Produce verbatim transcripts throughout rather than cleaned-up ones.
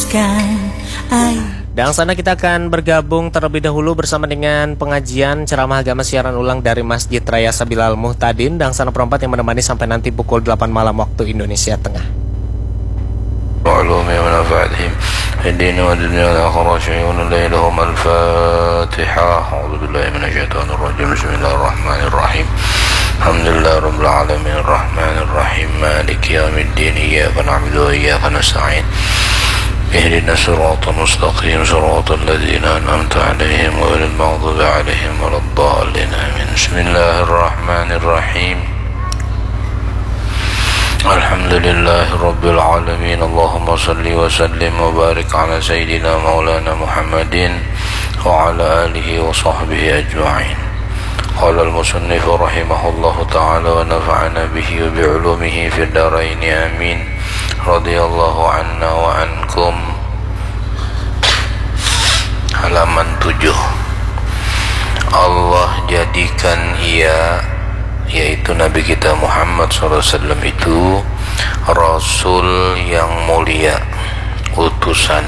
Tuliskan air. Dan sana kita akan bergabung terlebih dahulu bersama dengan pengajian ceramah agama siaran ulang dari Masjid Raya Sabilal Muhtadin. Dan sana perempat yang menemani sampai nanti pukul delapan malam waktu Indonesia Tengah. وعلومهم ونفعتهم الدين والدنيا والآخرة شيئون الليلهم الفاتحة أعوذ بالله من الشيطان الرجيم بسم الله الرحمن الرحيم الحمد لله رب العالمين الرحمن الرحيم مالك يوم الدين إياك نعبد وإياك نستعين اهدنا الصراط المستقيم صراط الذين أنعمت عليهم غير المغضوب عليهم ولا الضالين آمين بسم الله الرحمن الرحيم الحمد لله رب العالمين اللهم صل وسلم وبارك على سيدنا مولانا محمد وعلى آله وصحبه أجمعين قال المصنف رحمه الله تعالى ونفعنا به وبعلومه في الدارين آمين رضي الله عنا وعنكم. Halaman tujuh. Allah jadikan ia, yaitu Nabi kita Muhammad shallallahu alaihi wasallam itu Rasul yang mulia, utusan,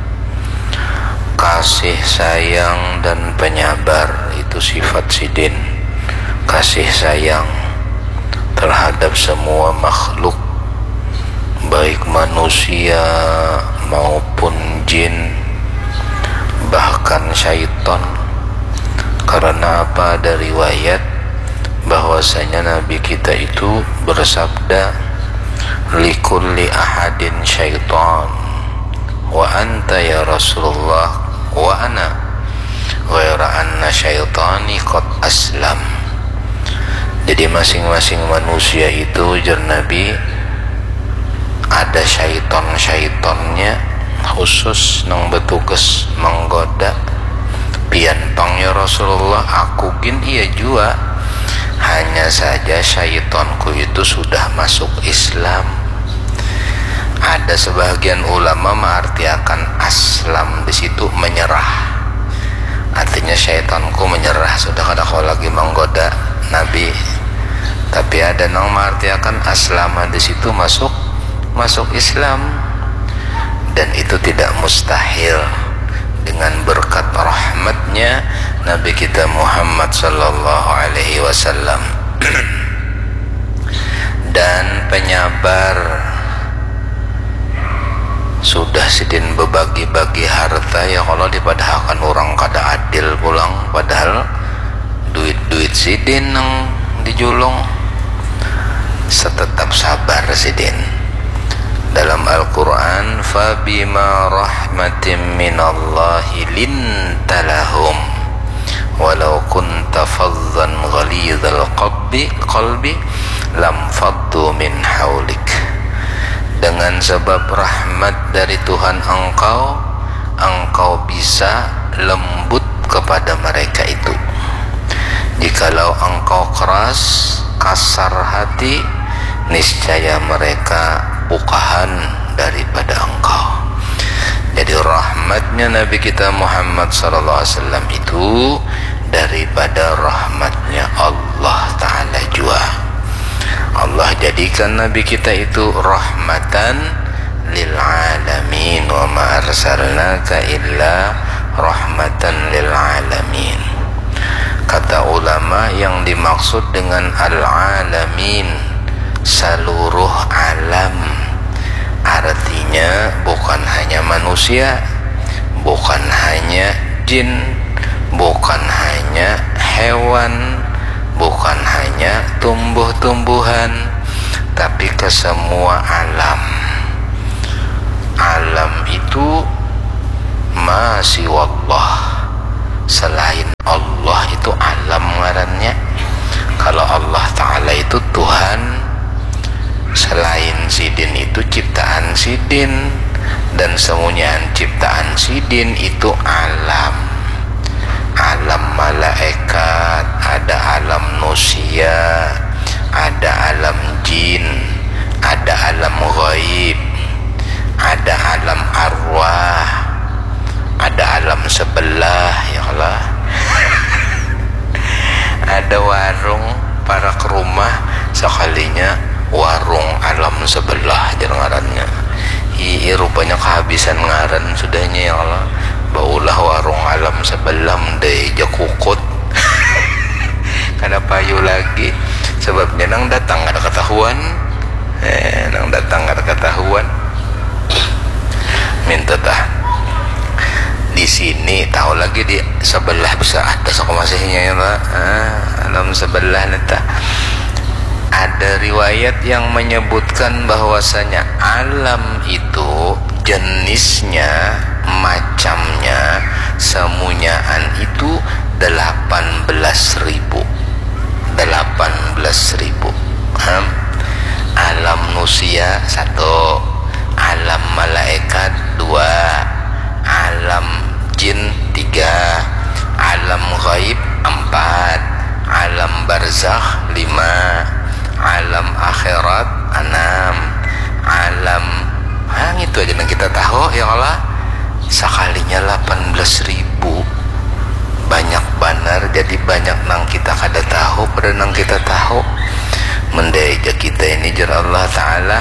kasih sayang dan penyabar. Itu sifat sidin, kasih sayang terhadap semua makhluk, baik manusia maupun jin, bahkan syaitan. Karena apa? Ada riwayat bahwasanya Nabi kita itu bersabda, likulli ahadin syaitan wa anta ya Rasulullah wa ana ghaira anna syaitani qad aslam. Jadi masing-masing manusia itu, jar Nabi, ada syaitan-syaitannya khusus nang betugas menggoda. Piantong ya Rasulullah, aku gin iya jua, hanya saja syaitanku itu sudah masuk Islam. Ada sebagian ulama mengartikan aslam di situ menyerah, artinya syaitanku menyerah, sudah kada kau lagi menggoda Nabi. Tapi ada yang mengartikan aslama di situ masuk masuk Islam, dan itu tidak mustahil dengan berkat rahmatnya Nabi kita Muhammad sallallahu alaihi wasallam. Dan penyabar, sudah sidin berbagi-bagi harta ya kalau dipadahkan orang kada adil pulang, padahal duit-duit sidin yang dijulung, setetap sabar sidin. Dalam Al-Quran, fabima rahmatin minallahi lintalahum walau kunta fazzan ghalidhal qalbi qalbi lam faddu min haulik. Dengan sebab rahmat dari Tuhan engkau, engkau bisa lembut kepada mereka itu. Jikalau engkau keras, kasar hati, niscaya mereka bukahan daripada engkau. Jadi rahmatnya Nabi kita Muhammad sallallahu alaihi wasallam itu daripada rahmatnya Allah Ta'ala jua. Allah jadikan Nabi kita itu rahmatan lil alamin, wa ma arsalnaka illa rahmatan lil alamin. Kata ulama, yang dimaksud dengan al-alamin seluruh alam, artinya bukan hanya manusia, bukan hanya jin, bukan hanya hewan, bukan hanya tumbuh-tumbuhan, tapi ke semua alam. Alam itu masih wallah, selain Allah itu alam ngarannya. Kalau Allah Ta'ala itu Tuhan, selain sidin itu ciptaan sidin, dan semuanya ciptaan sidin itu alam. Alam malaikat, ada alam manusia, ada alam jin, ada alam ghaib, ada alam arwah, ada alam sebelah, ya Allah. Ada warung para ke rumah sekalinya warung alam sebelah jarangannya. Iya rupanya kehabisan ngaran sudahnya ya Allah. Baulah warung alam sebelah deh jakukut. Kada payu lagi. Sebabnya nang datang ada ketahuan. Eh, nang datang ada ketahuan. Minta tah. Di sini tahu lagi di sebelah bisa ada sok masihnya ya Pak. Ah, alam sebelah neta. Ada riwayat yang menyebutkan bahwasanya alam itu jenisnya, macamnya, semunyaan itu delapan belas ribu. delapan belas ribu. Hmm. Alam manusia satu, alam malaikat dua, alam jin tiga, alam ghaib empat, alam barzakh lima, alam akhirat enam, alam hang itu aja yang kita tahu ya Allah. Sekalinya delapan belas ribu, banyak banar. Jadi banyak nang kita kada tahu pada nang kita tahu. Mendeja kita ini jar Allah Ta'ala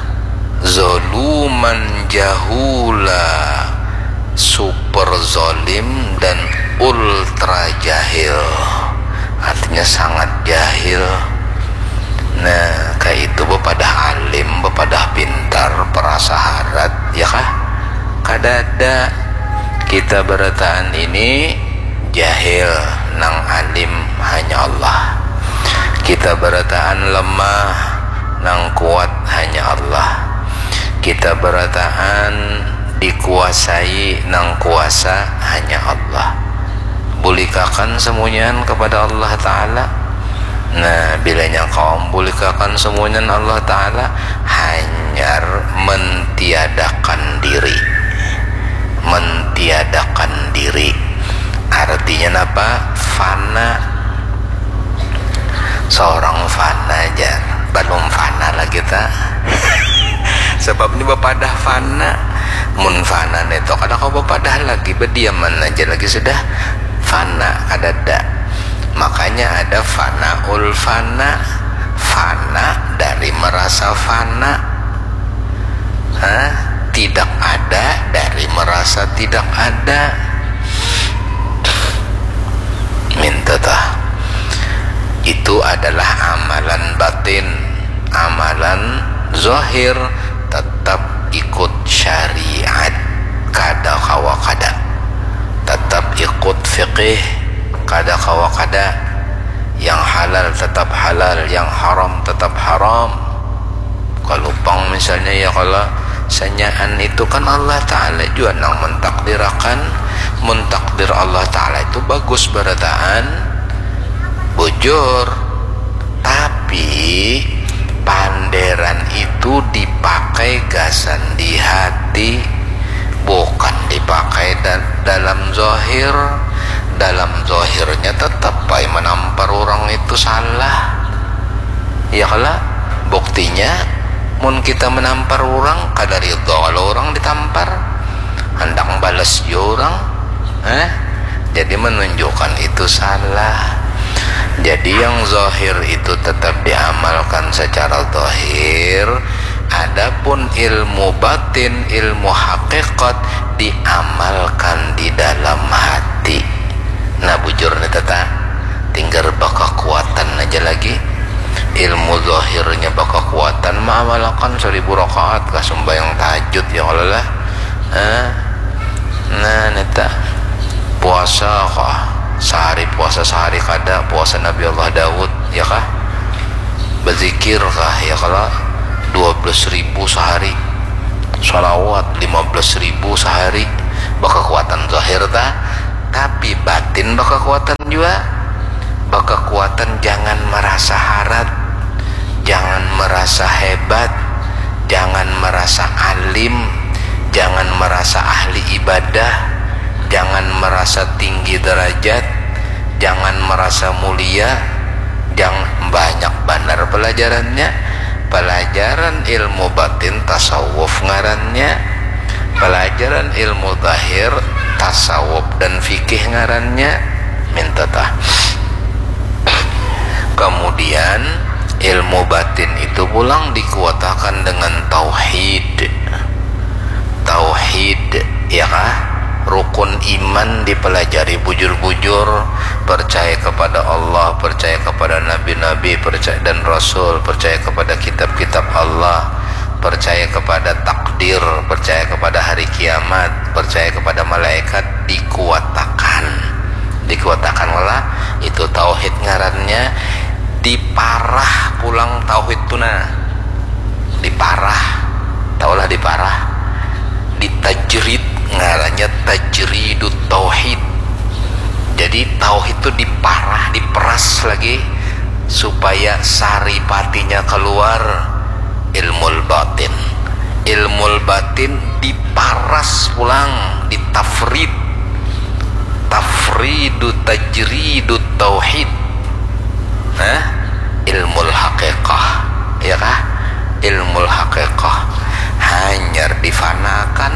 zoluman jahula, super zolim dan ultra jahil, artinya sangat jahil. Nah kayak itu bepadah alim, bepadah pintar, perasaharat ya kah? Kadada kita berataan ini jahil, nang alim hanya Allah. Kita berataan lemah, nang kuat hanya Allah. Kita berataan dikuasai, nang kuasa hanya Allah. Bulikakan semuanya kepada Allah Ta'ala. Nah bilanya kaum bulikakan semuanya Allah Ta'ala, hanya mentiadakan diri. Mentiadakan diri artinya apa? Fana. Seorang fana aja, belum fana lah kita. Sebabnya bepadah fana. Mun fana neto kada kau bepadah lagi, berdiaman aja lagi sudah fana kadada. Makanya ada fanaul fana, fana dari merasa fana. Hah? Tidak ada dari merasa tidak ada. Minta tah. Itu adalah amalan batin. Amalan zahir tetap ikut syariat, kada kawa kada. Tetap ikut fiqih, kada kawa kada. Yang halal tetap halal, yang haram tetap haram. Kalau pang misalnya ya kalau senyaan itu kan Allah Ta'ala juga nang mentakdirakan. Mentakdir Allah Ta'ala itu bagus berataan bujur, tapi panderan itu dipakai gasan di hati, bukan dipakai da dalam zahir. Dalam zahirnya tetap baik menampar orang itu salah ya kalau buktinya mun kita menampar orang kada ridho kalau orang ditampar, hendak balas orang eh? Jadi menunjukkan itu salah. Jadi yang zahir itu tetap diamalkan secara zahir. Adapun ilmu batin, ilmu hakikat diamalkan di dalam hati. Nah bujur nih tata, tinggal baka kuatan aja lagi. Ilmu zahirnya baka kuatan, mengamalkan seribu rakaat kah sembahyang tahajud ya Allah lah. Eh? Nah neta puasa kah? Sehari puasa sehari kada, puasa Nabi Allah Daud ya kah? Berzikir kah ya kalau dua belas ribu sehari, sholawat lima belas ribu sehari. Baka kuatan zahir ta, tapi batin baka kuatan juga. Baka kuatan jangan merasa harat, jangan merasa hebat, jangan merasa alim, jangan merasa ahli ibadah, jangan merasa tinggi derajat, jangan merasa mulia. Jangan banyak benar pelajarannya. Pelajaran ilmu batin tasawuf ngarannya, pelajaran ilmu zahir tasawuf dan fikih ngarannya. Minta tah. Kemudian ilmu batin itu pulang dikuatakan dengan tauhid. tauhid, ya kah? Rukun iman dipelajari bujur-bujur, percaya kepada Allah, percaya kepada nabi-nabi, percaya dan rasul, percaya kepada kitab-kitab Allah, percaya kepada takdir, percaya kepada hari kiamat, percaya kepada malaikat, dikuatakan. Dikuatakan lah itu tauhid ngarannya. Diparah pulang tauhid tuna. Diparah. Taulah diparah. Ditajrid ngarannya tajridut tauhid. Jadi tauhid itu diparah, diperas lagi supaya saripatinya keluar. Ilmul batin, ilmul batin diparas pulang, ditafrid, tafridut tajridut tauhid. Nah, ilmul haqiqah, ya kah? Ilmul haqiqah hanyar difanakan.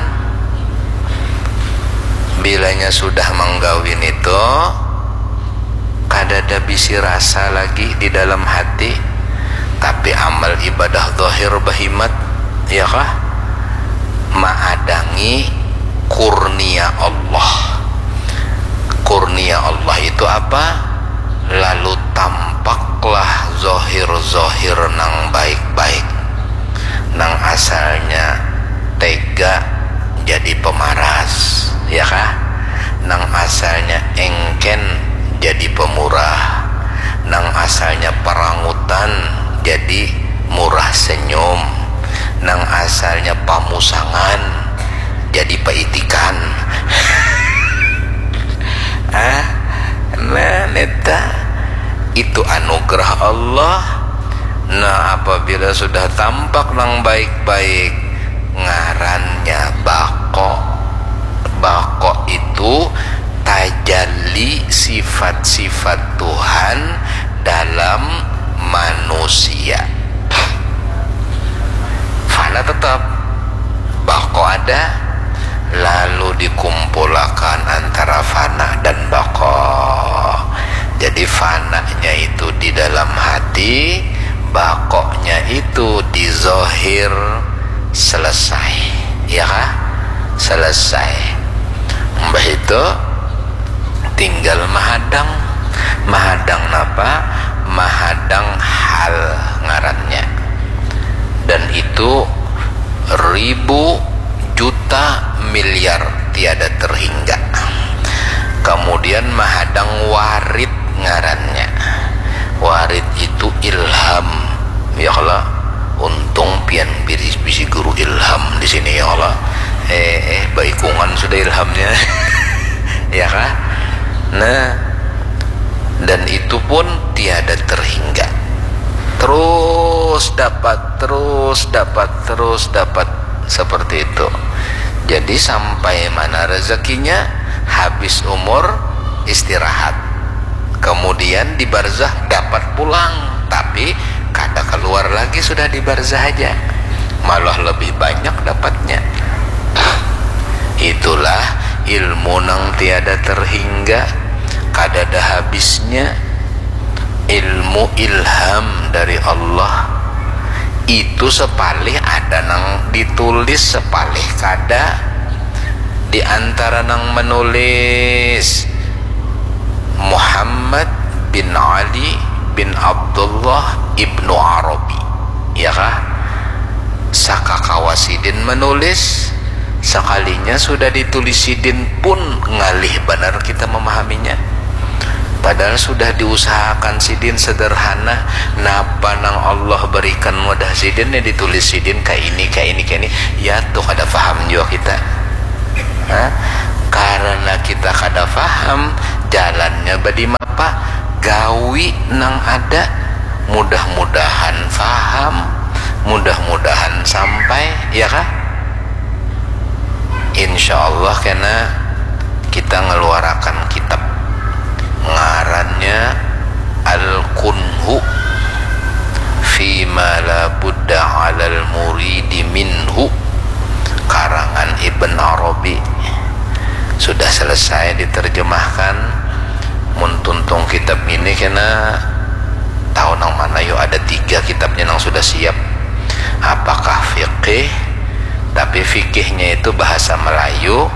Bilanya sudah menggawin itu, kadada bisi rasa lagi di dalam hati, tapi amal ibadah zahir bahimat, ya kah? Maadangi kurnia Allah. Kurnia Allah itu apa? Lalu tampaklah zahir-zahir nang baik-baik, nang asalnya tega jadi pemaras, ya kah? Nang asalnya engken jadi pemurah, nang asalnya perangutan jadi murah senyum, nang asalnya pamusangan jadi peitikan. Ah, nah neta itu anugerah Allah. Nah, apabila sudah tampak nang baik-baik, ngarannya bako. Bako itu tajalli sifat-sifat Tuhan dalam manusia. Fana tetap, bako ada, lalu dikumpulkan antara fana dan bako. Jadi fananya itu di dalam hati, bakoknya itu di zahir. Selesai, ya kah? Selesai. Mbah itu tinggal mahadang. Mahadang apa? Mahadang hal ngarannya. Dan itu ribu juta miliar tiada terhingga. Kemudian mahadang warid ngarannya. Warid itu ilham, ya Allah. Untung pian bisi, bisi guru ilham di sini, ya Allah. Eh, eh baikungan sudah ilhamnya. Ya kah? Nah, dan itu pun tiada terhingga. Terus dapat, terus dapat, terus dapat, seperti itu. Jadi sampai mana rezekinya, habis umur istirahat. Kemudian di barzah dapat pulang, tapi kada keluar lagi, sudah di barzah aja, malah lebih banyak dapatnya. Itulah ilmu nang tiada terhingga, kada ada habisnya. Ilmu ilham dari Allah itu sepalih ada nang ditulis, sepalih kada. Di antara nang menulis Muhammad bin Ali bin Abdullah ibnu Arabi, ya kah? Sakakawasidin menulis, sekalinya sudah ditulis sidin pun ngalih benar kita memahaminya. Padahal sudah diusahakan sidin sederhana, napa nang Allah berikan mudah sidin ya ditulis sidin kayak ini, kayak ini, kayak ini. Ya tuh kada faham juga kita. Hah? Karena kita kada faham, jalannya badi mapa? Gawi nang ada. Mudah-mudahan faham, mudah-mudahan sampai, ya kah? Insya Allah, karena kita ngeluarakan kitab ngarannya Al-Kunhu Fima la budda alal muridi minhu, karangan Ibn Arabi. Sudah selesai diterjemahkan. Muntuntung kitab ini kena tahu nang mana yo, ada tiga kitabnya nang sudah siap. Apakah fiqih, tapi fikihnya itu bahasa Melayu,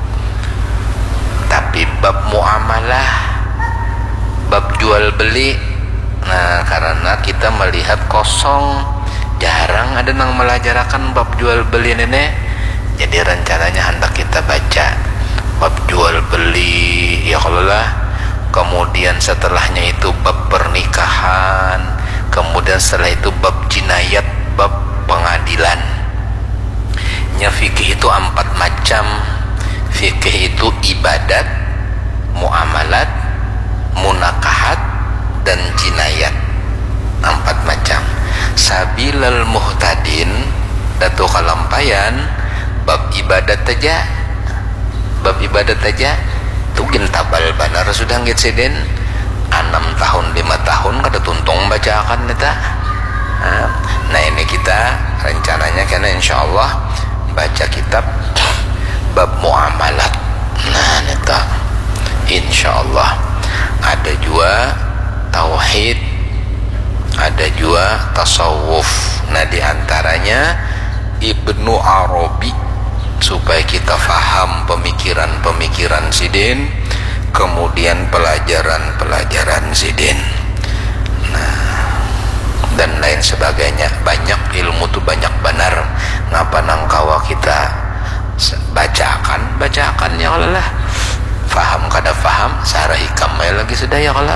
tapi bab muamalah, bab jual beli. Nah, karena kita melihat kosong, jarang ada yang melajarakan bab jual beli ini. Jadi rencananya hendak kita baca bab jual beli, ya kalau lah. Kemudian setelahnya itu bab pernikahan, kemudian setelah itu bab jinayat, bab pengadilan. Nya fikih itu empat macam. Fikih itu ibadat, muamalat, munakahat, dan jinayat. Empat macam. Sabilal muhtadin, datu kalampayan, bab ibadat aja, bab ibadat aja tugin tabal banar sudah ngitsiden enam tahun lima tahun kada tuntung bacaakan neta. Nah ini kita rencananya karena insyaallah baca kitab bab muamalat. Nah neta insyaallah ada juga tauhid, ada juga tasawuf. Nah diantaranya Ibnu Arabi, supaya kita faham pemikiran-pemikiran sidin, kemudian pelajaran-pelajaran sidin, nah dan lain sebagainya. Banyak ilmu tuh banyak benar, ngapa nangkawa kita bacakan bacakan ya Allah lah. Faham kada faham sarah hikam lagi sudah ya Allah.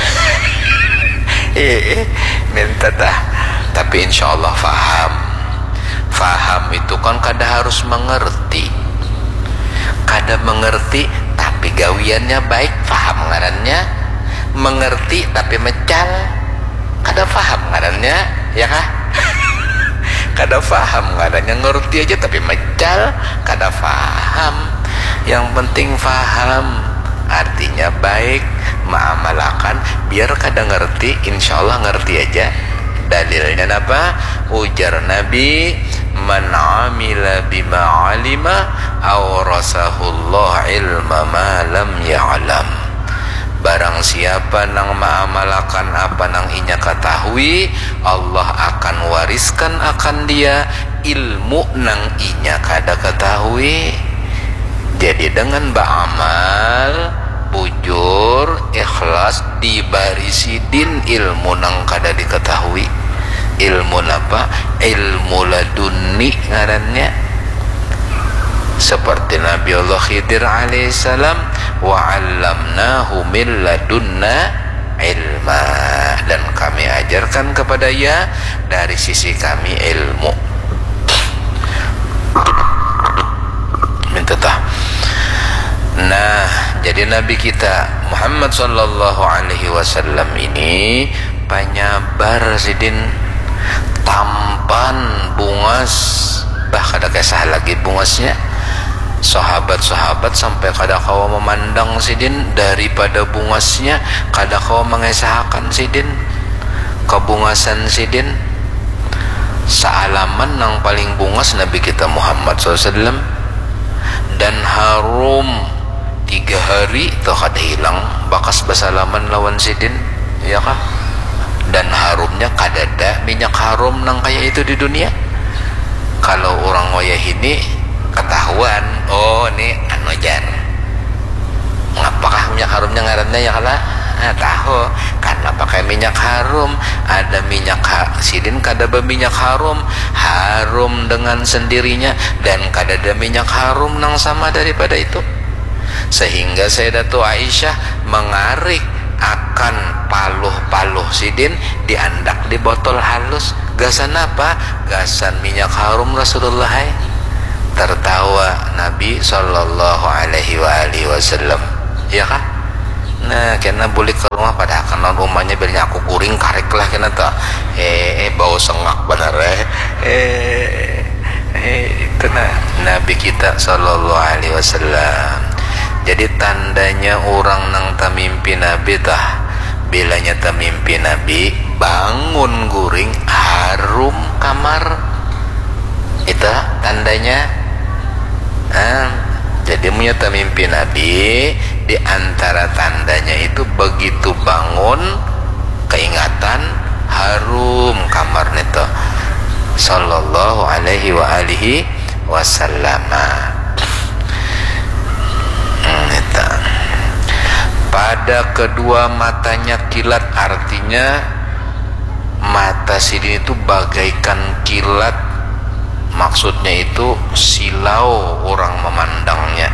eh, eh minta dah, tapi insyaallah faham. Faham itu kan kada harus mengerti, kada mengerti tapi gawiannya baik, faham ngarannya. Mengerti tapi mecal, kada faham ngarannya, ya kah? Kada faham ngarannya, ngerti aja tapi mecal, kada faham. Yang penting faham, artinya baik, mengamalkan. Biar kada ngerti, insyaallah ngerti aja. Dalilnya apa? Ujar Nabi, man amila bima alima awrasahullah ilma ma lam ya'lam. Barang siapa nang mengamalkan apa nang inya ketahui, Allah akan wariskan akan dia ilmu nang inya kada ketahui. Jadi dengan beramal bujur ikhlas dibarisidin ilmu nang kada diketahui. Ilmu apa? Ilmu ladunni ngarannya. Seperti Nabi Allah Khidir alaihissalam, wa 'allamnahu min ladunna ilma, dan kami ajarkan kepada ia dari sisi kami ilmu. Minta tah. Nah, jadi Nabi kita Muhammad sallallahu alaihi wasallam ini penyabar sidin, tampan, bungas, bah kada kisah lagi bungasnya. Sahabat-sahabat sampai kada kawa memandang sidin daripada bungasnya, kada kawa mengesahkan sidin kebungasan sidin. Sealaman yang paling bungas Nabi kita Muhammad sallallahu alaihi wasallam, dan harum tiga hari tak kada hilang bakas bersalaman lawan sidin, ya kah? Dan harumnya kada ada minyak harum nang kayak itu di dunia. Kalau orang wayah ini ketahuan, oh ini anu jan, ngapakah minyak harumnya ngarannya ya kalah? Nah, tahu karena pakai minyak harum. Ada minyak ha sidin kada berminyak harum, harum dengan sendirinya, dan kada ada minyak harum nang sama daripada itu. Sehingga Sayyidatu Aisyah mengarik akan paluh-paluh sidin diandak di botol halus. Gasan apa? Gasan minyak harum Rasulullah. Hai. Tertawa Nabi sallallahu alaihi wa alihi wasallam, ya kah? Nah, kena boleh ke rumah pada kanan rumahnya biarnya aku kuring karek lah kena tak eh, eh bau sengak benar eh eh, eh itu nah Nabi kita sallallahu alaihi wasallam. Jadi tandanya orang nang tamimpi Nabi tah bilanya tamimpi Nabi bangun guring harum kamar, itu tandanya. Ah, jadi punya tamimpi Nabi di antara tandanya itu begitu bangun keingatan harum kamar neto sallallahu alaihi wa alihi wasallam. Pada kedua matanya kilat, artinya mata Sidin itu bagaikan kilat, maksudnya itu silau orang memandangnya.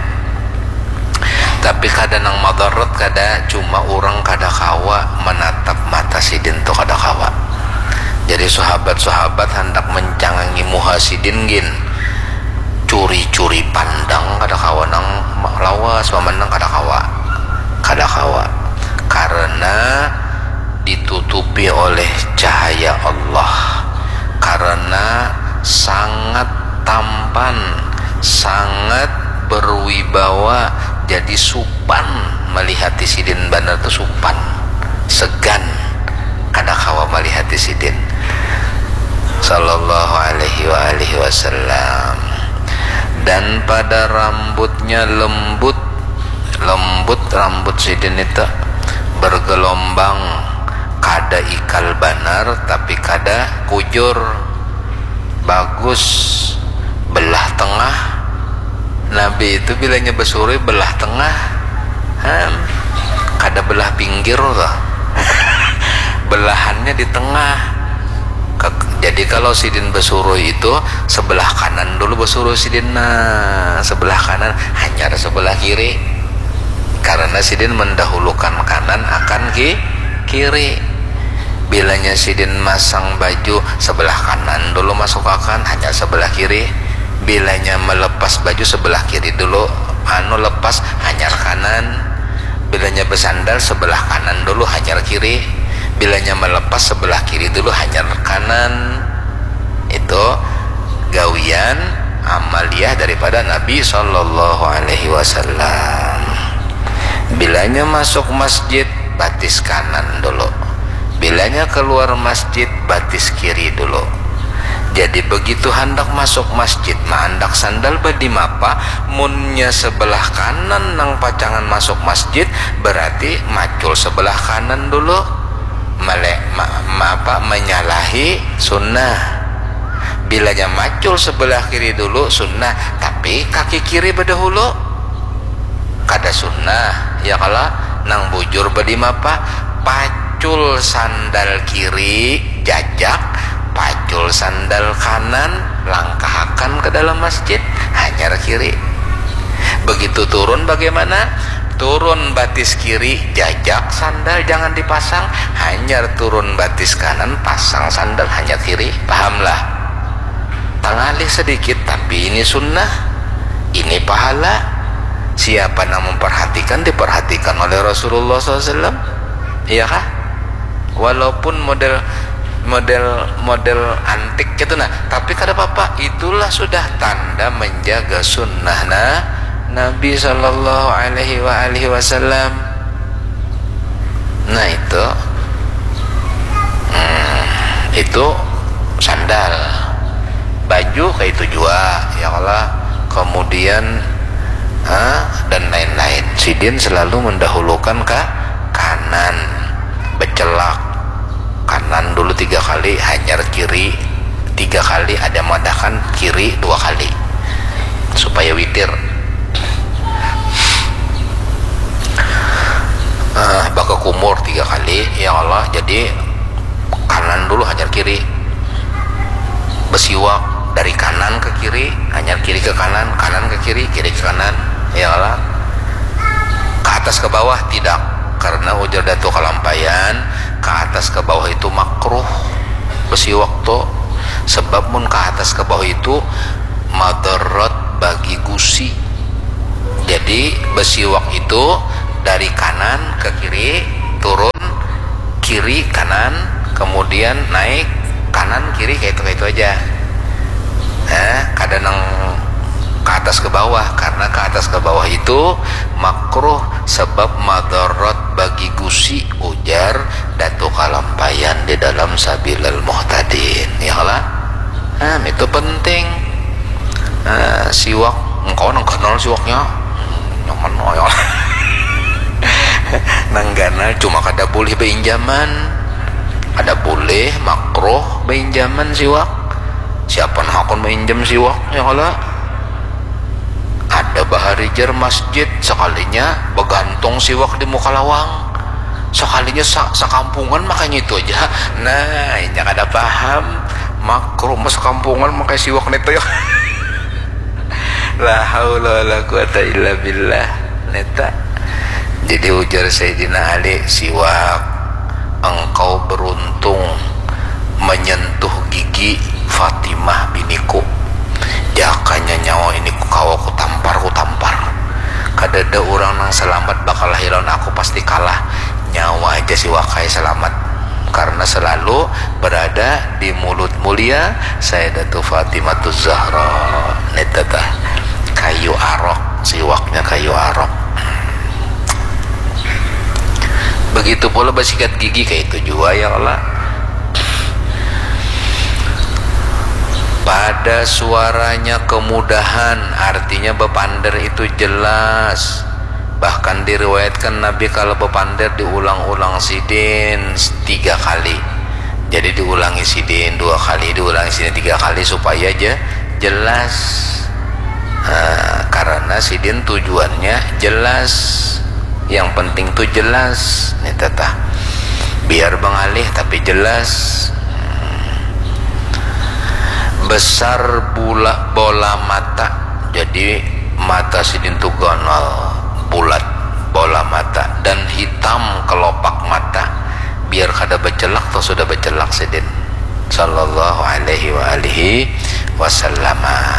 Tapi kada nang madarat, kada cuma orang kada kawa menatap mata Sidin tu kada kawa. Jadi sahabat-sahabat hendak mencangangi muha Sidin gin, curi-curi pandang kada kawa nang lawas memandang kada kawa. Kada kawa karena ditutupi oleh cahaya Allah, karena sangat tampan, sangat berwibawa, jadi supan melihati Sidin benar tu supan, segan kada kawa melihati Sidin sallallahu alaihi wa alihi wasallam. Dan pada rambutnya lembut lembut rambut Sidin itu bergelombang, kada ikal banar tapi kada kujur, bagus belah tengah. Nabi itu bilanya besuri belah tengah, hmm, kada belah pinggir tuh. Belahannya di tengah. Jadi kalau Sidin besuruh itu sebelah kanan dulu besuruh Sidin, nah sebelah kanan hanya sebelah kiri, karena Sidin mendahulukan kanan akan ki kiri. Bilanya Sidin masang baju sebelah kanan dulu masukkan, hanya sebelah kiri. Bilanya melepas baju sebelah kiri dulu anu lepas hanyar kanan. Bilanya bersandal sebelah kanan dulu hanyar kiri. Bilanya melepas sebelah kiri dulu hanyar kanan. Itu gawian amaliyah daripada Nabi sallallahu alaihi wasallam. Bilanya masuk masjid batis kanan dulu, bilanya keluar masjid batis kiri dulu. Jadi begitu hendak masuk masjid mah hendak sandal badi mapa, munnya sebelah kanan nang pacangan masuk masjid berarti macul sebelah kanan dulu, melek ma, ma, apa, menyalahi sunnah. Bilanya macul sebelah kiri dulu sunnah, tapi kaki kiri berdahulu kada sunnah. Ya kalau nang bujur badi mapa, pacul sandal kiri jajak, pacul sandal kanan langkahkan ke dalam masjid hanyar kiri. Begitu turun bagaimana? Turun batis kiri jajak sandal jangan dipasang, hanyar turun batis kanan pasang sandal hanyar kiri. Pahamlah? Tangalih sedikit, tapi ini sunnah, ini pahala. Siapa yang memperhatikan diperhatikan oleh Rasulullah shallallahu alaihi wasallam, iya kah? Walaupun model model model antik gitu nah, tapi kada apa-apa, itulah sudah tanda menjaga sunnah nah Nabi sallallahu alaihi wa alihi wasallam. Nah itu hmm, itu sandal, baju kayak itu juga ya Allah, kemudian ha, dan lain-lain. Sidin selalu mendahulukan ke kanan, becelak kanan dulu tiga kali, hanyar kiri tiga kali, ada madakan kiri dua kali supaya witir. Uh, baka kumur tiga kali ya Allah, jadi kanan dulu hanyar kiri, besiwak dari kanan ke kiri, hanyar kiri ke kanan, kanan ke kiri, kiri ke kanan ya Allah. Ke atas ke bawah tidak, karena ujar datu kalampayan. Ke atas ke bawah itu makruh besiwak tuh, sebab mun ke atas ke bawah itu madarat bagi gusi. Jadi besiwak itu dari kanan ke kiri, turun kiri kanan, kemudian naik kanan kiri, kayak itu kayak itu aja. Eh, kadang ke atas ke bawah, karena ke atas ke bawah itu makruh sebab madarat bagi gusi, ujar datu kalampayan di dalam sabilal muhtadin ya Allah. Nah, itu penting. Nah, siwak engkau nang kenal siwaknya nyaman ya Allah. Nanggana cuma kada boleh beinjaman, ada boleh makruh beinjaman siwak. Siapa nak akan minjam siwak ya Allah, bahari jar masjid sekalinya begantung siwak di muka lawang, sekalinya sak sakampungan makanya itu aja. Nah ini kada paham makro mas kampungan makai siwak neto ya. La haula wala quwata illa billah neta. Jadi ujar Sayyidina Ali, siwak engkau beruntung menyentuh gigi Fatimah biniku, jakanya nyawa ini ku kawa ku tampar ku tampar. Kadada orang nang selamat bakal lahiran aku pasti kalah, nyawa aja siwakai selamat karena selalu berada di mulut mulia Sayyidatu Fatimahuz Zahra. Neta tah kayu arok, siwaknya kayu arok. Begitu pula bersikat gigi kayak itu juga ya Allah. Pada suaranya kemudahan, artinya bepander itu jelas. Bahkan diriwayatkan Nabi kalau bepander diulang-ulang sidin tiga kali. Jadi diulangi sidin dua kali, diulangi sidin tiga kali supaya aja jelas. Nah, karena sidin tujuannya jelas. Yang penting tuh jelas. Nih tetah, biar bengalih tapi jelas. Besar bola bola mata, jadi mata sidin tuh gonol bulat bola mata, dan hitam kelopak mata biar kada becelak atau sudah becelak sidin sallallahu alaihi wa alihi wasallam.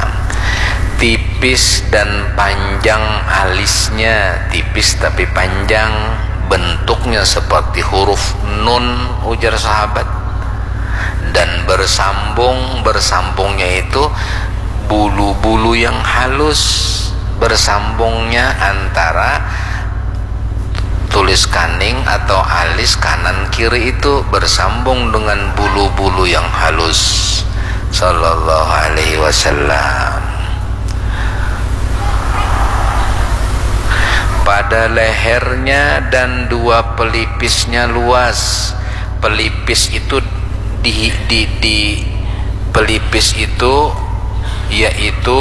Tipis dan panjang alisnya, tipis tapi panjang, bentuknya seperti huruf nun ujar sahabat, dan bersambung, bersambungnya itu bulu-bulu yang halus, bersambungnya antara tulis kaning atau alis kanan kiri itu bersambung dengan bulu-bulu yang halus sallallahu alaihi wasallam. Pada lehernya dan dua pelipisnya luas. Pelipis itu di di di pelipis itu yaitu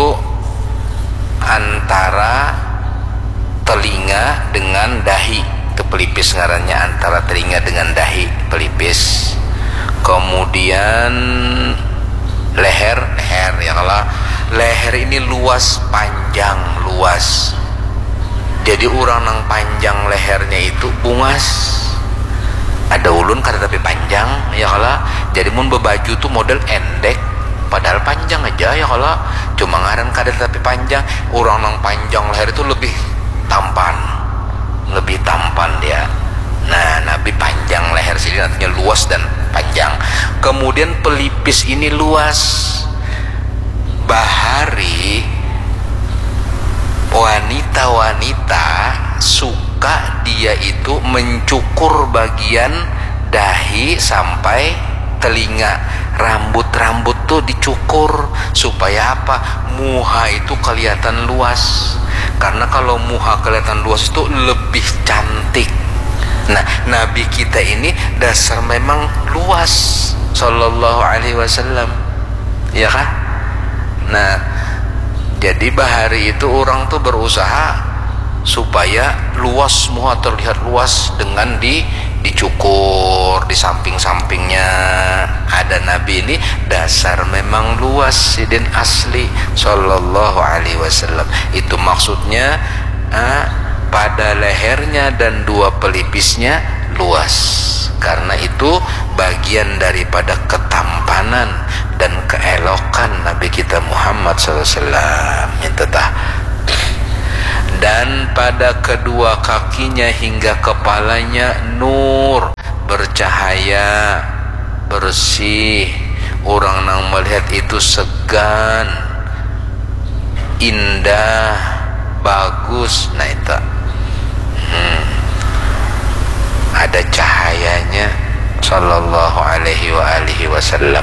antara telinga dengan dahi. Itu pelipis ngarannya, antara telinga dengan dahi, pelipis. Kemudian leher, leher ya kalau leher ini luas, panjang, luas. Jadi orang nang panjang lehernya itu bungas. Ada ulun kada tapi panjang ya kalau. Jadi mun bebaju tuh model endek padahal panjang aja ya kalau. Cuma ngaran kada tapi panjang. Orang nang panjang leher itu lebih tampan, lebih tampan dia. Nah, Nabi panjang leher sini artinya luas dan panjang. Kemudian pelipis ini luas. Bahari wanita-wanita suka dia itu mencukur bagian dahi sampai telinga. Rambut-rambut tuh dicukur supaya apa? Muha itu kelihatan luas. Karena kalau muha kelihatan luas itu lebih cantik. Nah, Nabi kita ini dasar memang luas sallallahu alaihi wasallam. Ya kah? Nah, jadi bahari itu orang tuh berusaha supaya luas, muha terlihat luas dengan di dicukur di samping-sampingnya. Ada Nabi ini dasar memang luas, sidin asli sallallahu alaihi wasallam. Itu maksudnya ah, pada lehernya dan dua pelipisnya luas. Karena itu bagian daripada ketampanan dan keelokan Nabi kita Muhammad sallallahu alaihi wasallam. Minta dan pada kedua kakinya hingga kepalanya nur, bercahaya, bersih. Orang nang melihat itu segan, indah, bagus. Nah itu hmm. ada cahayanya sallallahu alaihi wa alihi wasallam.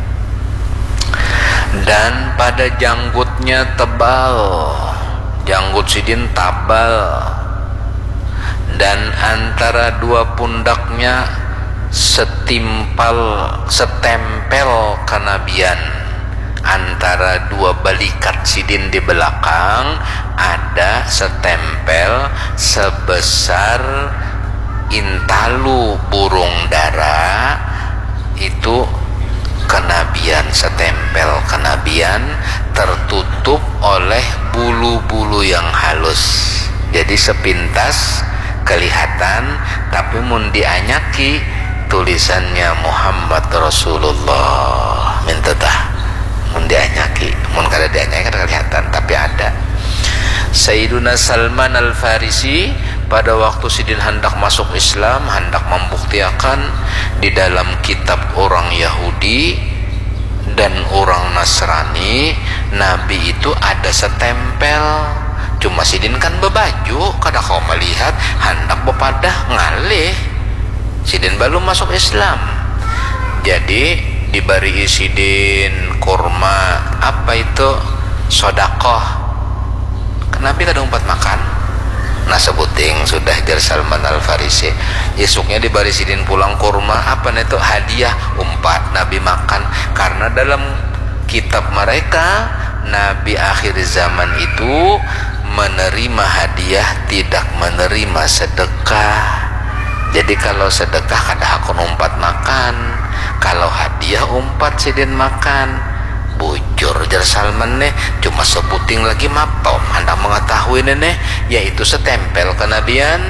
Dan pada janggutnya tebal, janggut sidin tabal, dan antara dua pundaknya setimpal, setempel kenabian. antara dua balikat sidin di belakang ada setempel sebesar intalu burung dara, itu kenabian, setempel kenabian tertutup oleh bulu-bulu yang halus. Jadi sepintas kelihatan, tapi mun dianyaki tulisannya Muhammad Rasulullah, minta tah mun dianyaki, mun kada dianyaki kada kelihatan, tapi ada. Sayyiduna Salman Al-Farisi pada waktu Sidin hendak masuk Islam, hendak membuktikan di dalam kitab orang Yahudi dan orang Nasrani, Nabi itu ada setempel. Cuma Sidin kan bebaju, kada kau melihat, hendak bepadah ngalih. Sidin belum masuk Islam. Jadi diberi Sidin kurma, apa itu, sodakoh. Nabi kada umpat makan. Nah sebuting sudah jar Salman Al-Farisi. Esoknya diberi Sidin pulang kurma, apa itu, hadiah, umpat Nabi makan. Karena dalam kitab mereka Nabi akhir zaman itu menerima hadiah, tidak menerima sedekah. Jadi kalau sedekah kada hakun umpat makan, kalau hadiah umpat Sidin makan. Bujur jar Salman nih, cuma sebuting lagi mapom hendak mengetahui nih, yaitu setempel kenabian.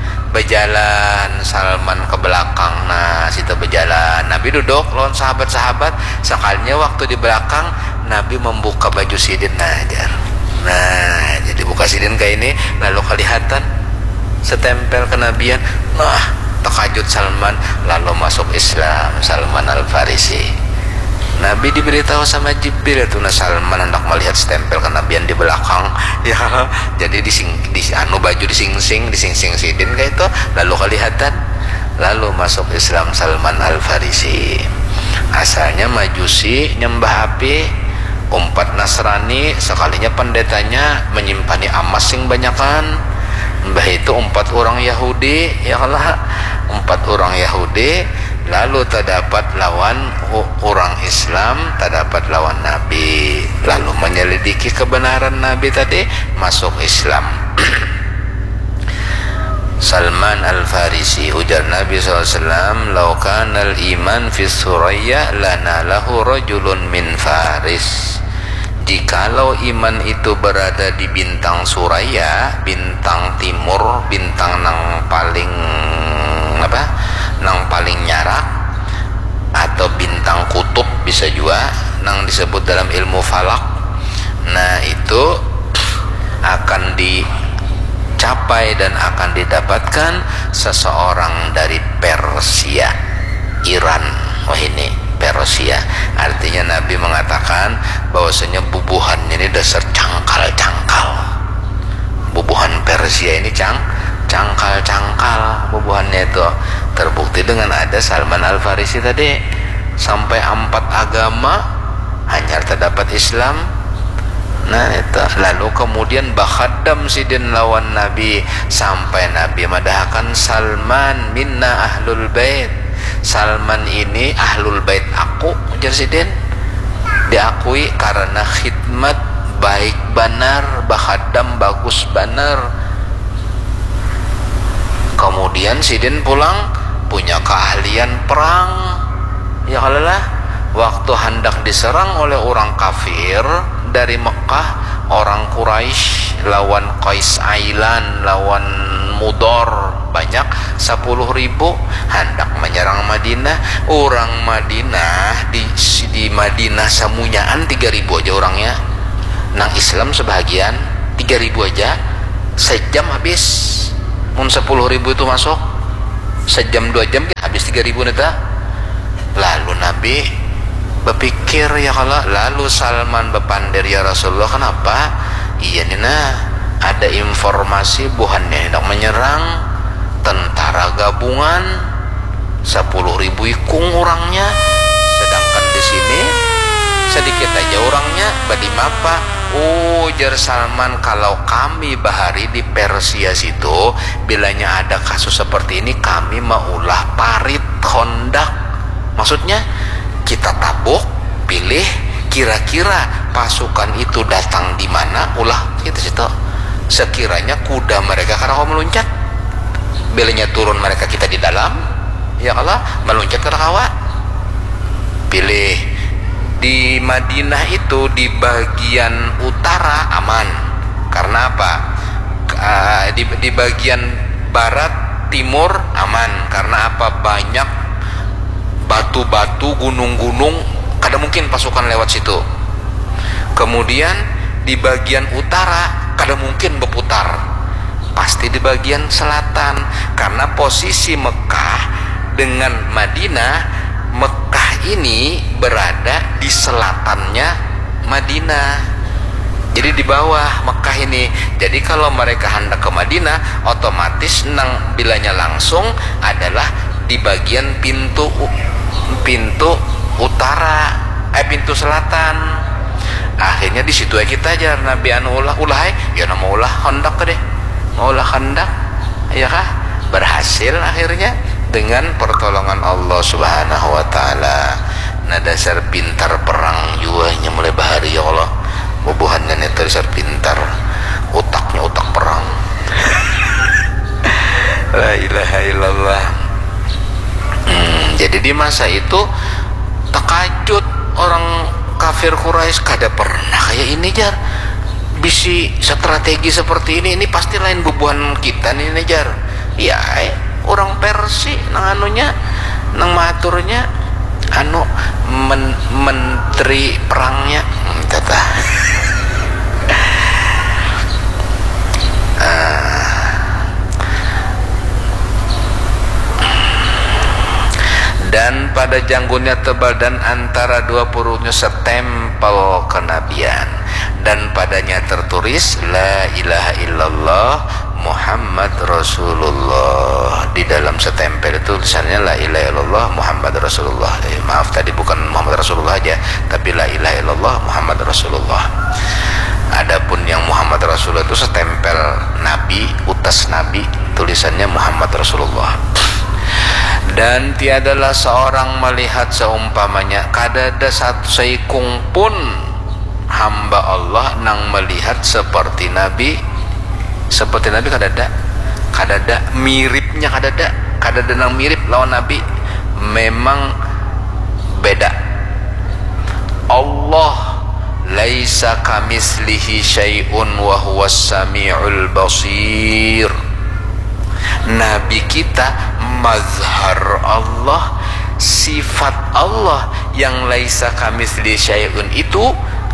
Berjalan Salman ke belakang, nah situ berjalan, Nabi duduk lawan sahabat-sahabat. Sekalinya waktu di belakang Nabi membuka baju Sidin ajar. Nah jadi buka Sidin kayak ini, lalu kelihatan setempel kenabian. Nah terkajut Salman, lalu masuk Islam Salman Al-Farisi. Nabi diberitahu sama Jibril itu, nah Salman hendak melihat stempel kenabian di belakang, ya. Jadi dising, di anu baju dising-sing, dising-sing Sidin kayak itu, lalu kelihatan, lalu masuk Islam Salman Al-Farisi. Asalnya Majusi, nyembah api, umpat Nasrani, sekalinya pendetanya menyimpan emas sing banyakan. Mbah itu empat orang Yahudi, ya Allah, empat orang Yahudi. Lalu terdapat lawan orang Islam, terdapat lawan Nabi. Lalu menyelidiki kebenaran Nabi tadi, masuk Islam. Salman Al-Farisi, ujar Nabi shallallahu alaihi wasallam, "Lau kanal iman fi Suraya lana lahu rajulun min Faris." Jikalau iman itu berada di bintang Suraya, bintang timur, bintang nang paling apa? Nang paling nyarak, atau bintang kutub bisa juga, nang disebut dalam ilmu falak. Nah itu akan dicapai dan akan didapatkan seseorang dari Persia, Iran. Wah ini Persia, artinya Nabi mengatakan bahwasanya bubuhannya ini dasar cangkal-cangkal. Bubuhan Persia ini cang cangkal-cangkal bubuhannya itu. Terbukti dengan ada Salman Al-Farisi tadi, sampai empat agama hanya terdapat Islam. Nah itu, lalu kemudian bakhadam Sidin lawan Nabi, sampai Nabi madahkan Salman minna ahlul bait. Salman ini ahlul bait aku, ujar Sidin. Diakui karena khidmat baik benar, bakhadam bagus benar. Kemudian Sidin pulang punya keahlian perang, ya Allah. Waktu hendak diserang oleh orang kafir dari Mekah, orang Quraisy lawan Qais Ailan, lawan Mudor, banyak sepuluh ribu hendak menyerang Madinah. Orang Madinah di, di Madinah samunyaan tiga ribu aja orangnya. Nang Islam sebagian tiga ribu aja, sejam habis. Mun sepuluh ribu itu masuk, sejam dua jam habis tiga ribu neta. Lalu Nabi berpikir, ya Allah. Lalu Salman berpandir, ya Rasulullah, kenapa? Iya nina, ada informasi buhannya hendak menyerang tentara gabungan sepuluh ribu ikung orangnya, sedangkan di sini sedikit aja orangnya. Badi apa? Oh, jar Salman, kalau kami bahari di Persia situ, bilanya ada kasus seperti ini, kami maulah parit kondak. Maksudnya kita tabuk, pilih, kira-kira pasukan itu datang di mana? Ulah kita situ. Sekiranya kuda mereka karena kau meluncat, belenya turun mereka kita di dalam, ya Allah meluncat ke kawa. Pilih di Madinah itu di bagian utara aman. Karena apa? Uh, di, di bagian barat timur aman. Karena apa? Banyak batu-batu, gunung-gunung, kada mungkin pasukan lewat situ. Kemudian di bagian utara kada mungkin berputar, pasti di bagian selatan. Karena posisi Mekah dengan Madinah, Mekah ini berada di selatannya Madinah, jadi di bawah Mekah ini. Jadi kalau mereka hendak ke Madinah, otomatis nang bilanya langsung adalah di bagian pintu pintu utara, eh pintu selatan. Akhirnya di situ aja kita aja Nabi anu ulah ulah ya nama ulah hendak deh, mau ulah hendak, ya kah? Berhasil akhirnya dengan pertolongan Allah Subhanahu wa taala. Nah dasar pintar perang juanya mulai bahari ya Allah. Bubuhannya itu dasar pintar, otaknya otak perang. La ilaha illallah. Hmm, jadi di masa itu takajut orang kafir Quraisy, kada pernah kayak ini jar. Bisi strategi seperti ini, ini pasti lain bubuhan kita nih jar. Ya, eh, orang Persia nang anunya, nang maturnya, anu men, menteri perangnya, hmm, tata. uh, dan pada janggutnya tebal dan antara dua puruhnya setempel kenabian, dan padanya tertulis la ilaha illallah Muhammad Rasulullah. Di dalam setempel itu tulisannya la ilaha illallah Muhammad Rasulullah. eh, maaf tadi bukan Muhammad Rasulullah aja, tapi la ilaha illallah Muhammad Rasulullah. Adapun yang Muhammad Rasulullah itu setempel Nabi, utas Nabi, tulisannya Muhammad Rasulullah. Dan tiadalah seorang melihat seumpamanya, kadada satu seikung pun hamba Allah nang melihat seperti Nabi, seperti Nabi kadada, kadada miripnya kadada, kadada nang mirip lawan Nabi, memang beda. Allah laisa kamislihi syai'un wa huwas sami'ul basir. Nabi kita mazhar Allah, sifat Allah yang laisa kamislihi syai'un itu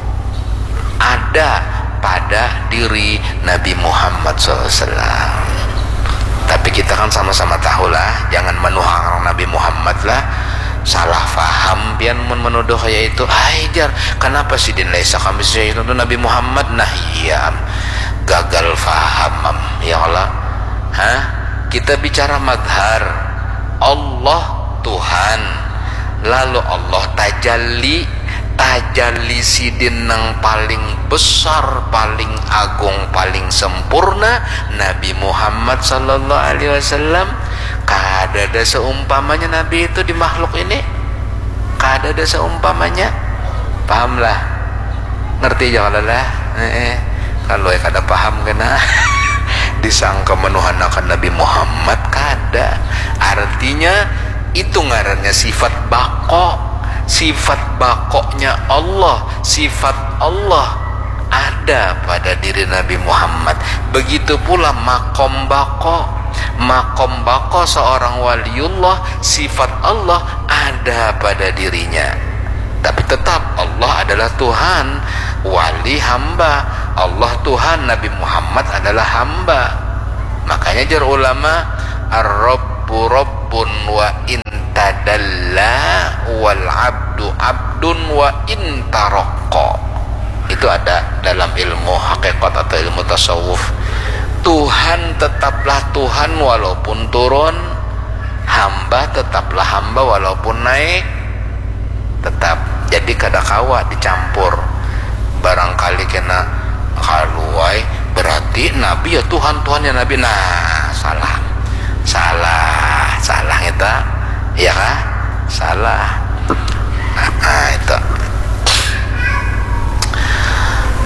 ada pada diri Nabi Muhammad shallallahu alaihi wasallam. Tapi kita kan sama-sama tahu lah, jangan menuhang Nabi Muhammad lah. Salah faham pian menuduh kayak itu. Ajar, kenapa sih din laisa kamislihi syai'un itu Nabi Muhammad? Nah iya, gagal faham ya Allah. Hah? Kita bicara madhar, Allah Tuhan, lalu Allah tajalli, tajalli sidin nang paling besar, paling agung, paling sempurna Nabi Muhammad sallallahu alaihi wasallam. Kada ada seumpamanya Nabi itu di makhluk ini, kada ada seumpamanya. Pahamlah, ngerti jangan lah. Eh, kalau ya kada paham kena disangka menuhanakan Nabi Muhammad, kada. Artinya itu ngarannya sifat bako, sifat bakoknya Allah, sifat Allah ada pada diri Nabi Muhammad. Begitu pula makom bako, makom bako seorang waliullah, sifat Allah ada pada dirinya. Tapi tetap Allah adalah Tuhan, wali hamba. Allah Tuhan, Nabi Muhammad adalah hamba. Makanya jar ulama, ar-rabbu rabbun wa intadalla wal abdu abdun wa intaraqqa. Itu ada dalam ilmu hakikat atau ilmu tasawuf. Tuhan tetaplah Tuhan walaupun turun, hamba tetaplah hamba walaupun naik. Tetap, jadi kada kawa dicampur. Barangkali kena kaluai berarti Nabi ya Tuhan, Tuhan ya Nabi. Nah salah, salah, salah kita, ya kah? Salah. Nah itu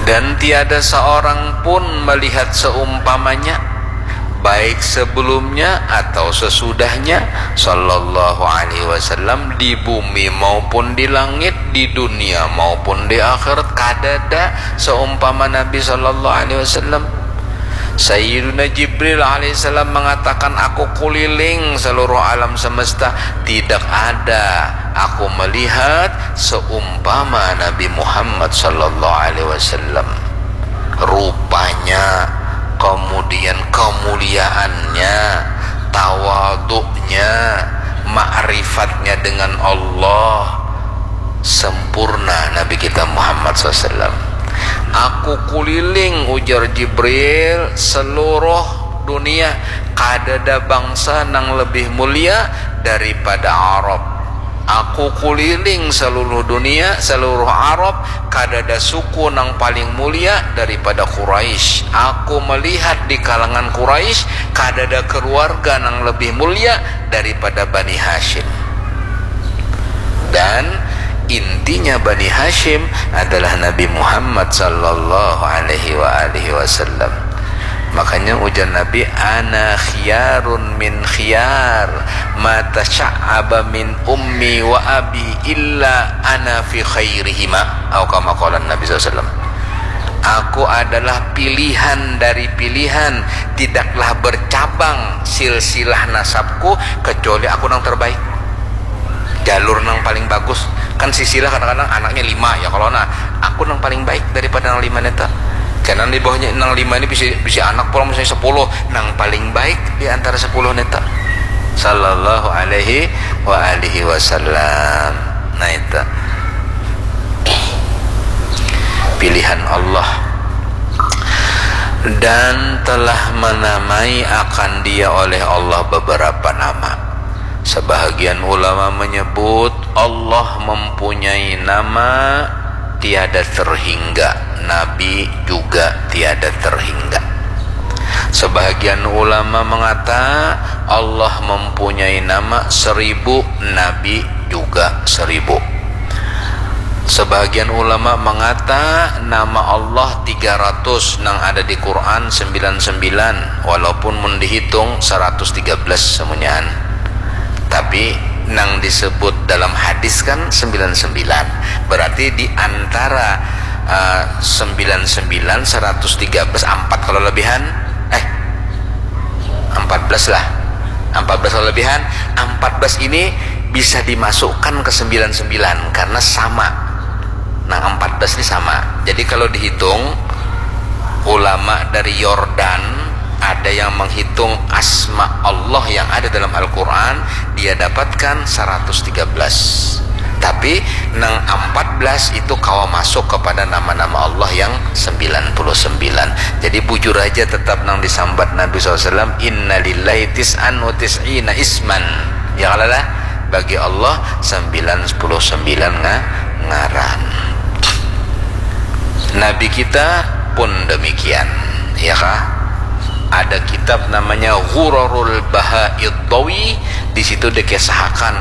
dan tiada seorang pun melihat seumpamanya, baik sebelumnya atau sesudahnya sallallahu alaihi wasallam, di bumi maupun di langit, di dunia maupun di akhirat, kadada seumpama Nabi sallallahu alaihi wasallam. Sayyiduna Jibril alaihissalam mengatakan, aku keliling seluruh alam semesta, tidak ada aku melihat seumpama Nabi Muhammad sallallahu alaihi wasallam. Rupanya, kemudian kemuliaannya, tawaduknya, ma'rifatnya dengan Allah sempurna Nabi kita Muhammad sallallahu alaihi wasallam. Aku kuliling, ujar Jibril, seluruh dunia, kadada bangsa nang lebih mulia daripada Arab. Aku kuliling seluruh dunia, seluruh Arab, kadada suku nang paling mulia daripada Quraisy. Aku melihat di kalangan Quraisy, kadada keluarga nang lebih mulia daripada Bani Hashim. Dan intinya Bani Hashim adalah Nabi Muhammad sallallahu alaihi wa alihi wasallam. Makanya ujar Nabi, ana khiyarun min khiyar, ma tasha'aba min ummi wa abi illa ana fi khairihima, atau kama qala Nabi sallallahu alaihi wasallam. Aku adalah pilihan dari pilihan, tidaklah bercabang silsilah nasabku kecuali aku yang terbaik, jalur yang paling bagus. Kan sisilah kadang-kadang anaknya lima ya, kalau nah aku yang paling baik daripada yang lima neta. Karena di bawahnya yang lima ini bisa bisa anak pulang misalnya sepuluh, yang paling baik di antara sepuluh neta sallallahu alaihi wa alihi wasallam. Nah itu pilihan Allah, dan telah menamai akan dia oleh Allah beberapa nama. Sebahagian ulama menyebut Allah mempunyai nama tiada terhingga, Nabi juga tiada terhingga. Sebahagian ulama mengata Allah mempunyai nama seribu, Nabi juga seribu. Sebahagian ulama mengata nama Allah tiga ratus, nang ada di Quran sembilan puluh sembilan, walaupun mun dihitung seratus tiga belas semuanya. Tapi nang disebut dalam hadis kan sembilan puluh sembilan, berarti di antara uh, sembilan puluh sembilan, seratus tiga belas, empat kalau lebihan, eh empat belas lah, empat belas kalau lebihan, empat belas ini bisa dimasukkan ke sembilan puluh sembilan karena sama. Nah empat belas ini sama. Jadi kalau dihitung, ulama dari Yordan ada yang menghitung asma Allah yang ada dalam Al-Quran, dia dapatkan seratus tiga belas. Tapi nang empat belas itu kau masuk kepada nama-nama Allah yang sembilan puluh sembilan. Jadi bujur aja tetap nang disambat Nabi shallallahu alaihi wasallam, inna lillahi tis'an wa tis'ina isman. Ya Allah, bagi Allah sembilan puluh sembilan ngaran. Nabi kita pun demikian, ya kah? Ada kitab namanya Ghurarul Baha'iddawi, di situ dikisahkan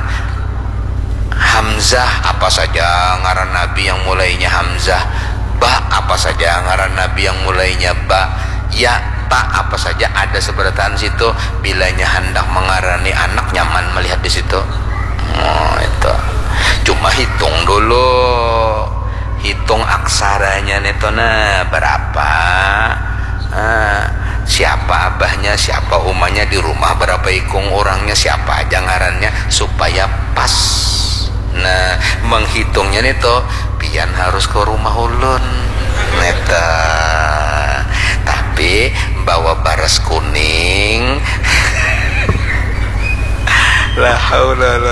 Hamzah apa saja ngaran Nabi yang mulainya Hamzah, Ba apa saja ngaran Nabi yang mulainya Ba, Ya Ta apa saja ada seberatan situ. Bilanya hendak mengarani anak nyaman melihat di situ. Oh itu. Cuma hitung dulu, hitung aksaranya netona berapa. Ah, siapa abahnya, siapa umahnya di rumah, berapa ikung orangnya, siapa aja ngarannya, supaya pas. Nah menghitungnya neto pian harus ke rumah ulun neta, tapi bawa baras kuning. La haula